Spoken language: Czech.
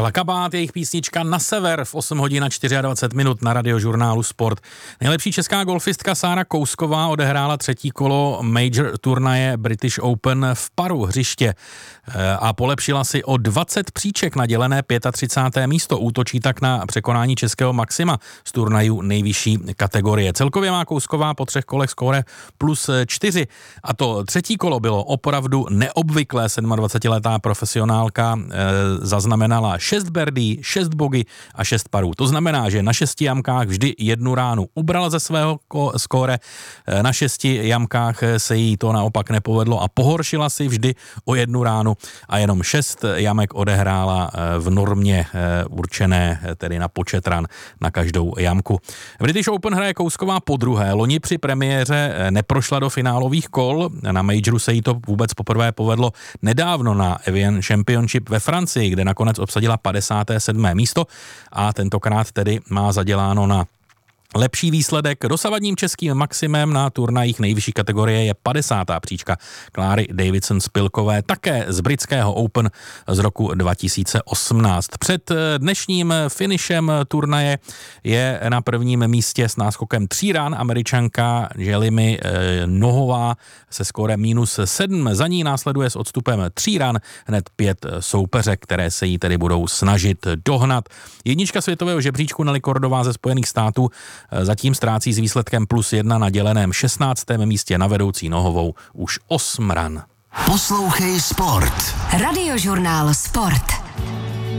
Kapela Kabát, jejich písnička Na sever v 8 hodin a 24 minut na Radiožurnálu Sport. Nejlepší česká golfistka Sára Kousková odehrála třetí kolo major turnaje British Open v Paru hřiště a polepšila si o 20 příček na dělené 35. místo. Útočí tak na překonání českého maxima z turnajů nejvyšší kategorie. Celkově má Kousková po 3 kolech skóre +4 a to třetí kolo bylo opravdu neobvyklé. 27letá profesionálka zaznamenala 6 birdie, 6 bogey a 6 parů. To znamená, že na 6 jamkách vždy jednu ránu ubrala ze svého skóre, na 6 jamkách se jí to naopak nepovedlo a pohoršila si vždy o jednu ránu a jenom 6 jamek odehrála v normě určené, tedy na počet ran na každou jamku. British Open hraje Kousková podruhé. Loni při premiéře neprošla do finálových kol, na majoru se jí to vůbec poprvé povedlo nedávno na Evian Championship ve Francii, kde nakonec obsadila 57. místo a tentokrát tedy má zaděláno na lepší výsledek. Dosavadním českým maximem na turnajích nejvyšší kategorie je 50. příčka Kláry Davidson-Spilkové, také z britského Open z roku 2018. Před dnešním finishem turnaje je na prvním místě s náskokem 3 rán Američanka Jelimy Nohová se skórem -7. Za ní následuje s odstupem 3 rán hned 5 soupeřek, které se jí tedy budou snažit dohnat. Jednička světového žebříčku Nelly Kordová ze Spojených států zatím ztrácí s výsledkem +1 na děleném 16. místě, na vedoucí Nohovou už 8 ran. Poslouchej Sport. Radiožurnál Sport.